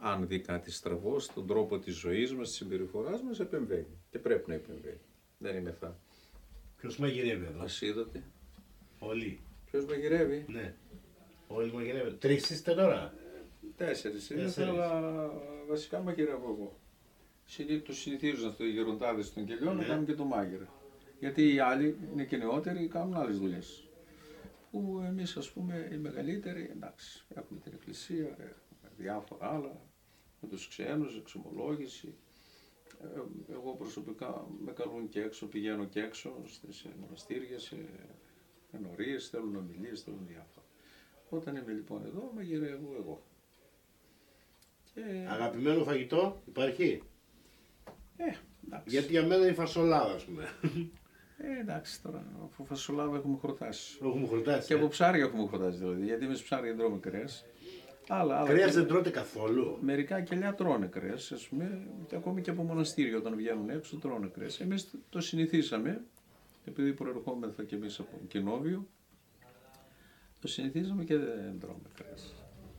αν δει κάτι στραβό στον τρόπο της ζωής μας, της συμπεριφοράς μας, επεμβαίνει. Και πρέπει να επεμβαίνει. Δεν είναι θα. Ποιος μαγειρεύει εδώ? Ας είδατε. Όλοι. Ποιος μαγειρεύει? Ναι. Όλοι μαγειρεύουν. 3 είστε τώρα? 4 είναι, 4. αλλά βασικά μαγειρεύω εγώ. Το συνηθίζουν αυτό οι γεροντάδες των κελιών να Ναι. κάνουν και το μάγειρα. Γιατί οι άλλοι είναι και νεότεροι, κάνουν άλλες δουλειές. Που εμείς, ας πούμε, οι μεγαλύτεροι, εντάξει, έχουμε την εκκλησία, έχουμε διάφορα άλλα, με τους ξένους, εξομολόγηση. Εγώ προσωπικά με καλούν και έξω, πηγαίνω και έξω, σε μοναστήρια, σε ενορίες, θέλουν ομιλίες, θέλουν διάφορα. Όταν είμαι λοιπόν εδώ, μαγειρεύω εγώ. Και... Αγαπημένο φαγητό υπάρχει? εντάξει. Γιατί για μένα είναι η φασολάδα, ας πούμε. Εντάξει τώρα, από φασολάδα έχουμε χορτάσει. Έχουμε χορτάσει. Και από ψάρια έχουμε χορτάσει δηλαδή, γιατί εμείς ψάρια τρώμε κρέας. Κρέας δεν τρώτε καθόλου? Μερικά κελιά τρώνε κρέας, ας πούμε, και ακόμη και από μοναστήρια όταν βγαίνουν έξω τρώνε κρέας. Εμείς το συνηθίσαμε, επειδή προερχόμεθα κι εμείς από κοινόβιο, το συνηθίσαμε και δεν τρώμε κρέας.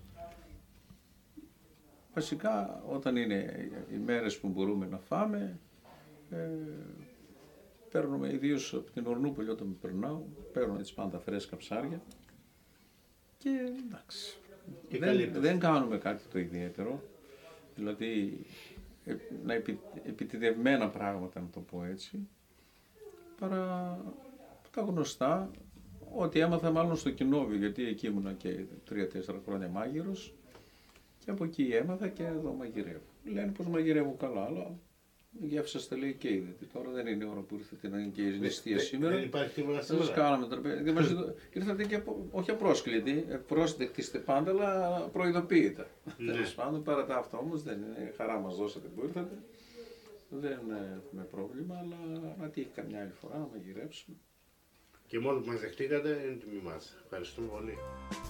Βασικά όταν είναι οι μέρες που μπορούμε να φάμε, παίρνουμε ιδίως από την Ορνούπολη όταν περνάω, παίρνω έτσι πάντα φρέσκα ψάρια και εντάξει. Δεν κάνουμε κάτι το ιδιαίτερο, δηλαδή επιτηδευμένα πράγματα να το πω έτσι, παρά τα γνωστά, ό,τι έμαθα μάλλον στο κοινόβιο, γιατί εκεί ήμουνα και 3-4 χρόνια μάγειρος και από εκεί έμαθα και εδώ μαγειρεύω. Λένε πως μαγειρεύω καλά, αλλά η γεύση σας τα λέει και είδατε. Τώρα δεν είναι η ώρα που ήρθατε να είναι και η νηστεία σήμερα. Δεν υπάρχει τίποτα Σας σήμερα. κάναμε τραπέζι. Ήρθατε και όχι απρόσκλητοι, πρόσδεκτοι είστε πάντα, αλλά προειδοποιείτε. Τέλος πάντων, παρά τα αυτά όμως, δεν είναι χαρά μας δώσατε που ήρθατε. Δεν έχουμε πρόβλημα, αλλά να τύχει καμιά άλλη φορά να μαγειρέψουμε. Και μόνο που μας δεχτήκατε είναι τιμή μας. Ευχαριστούμε πολύ.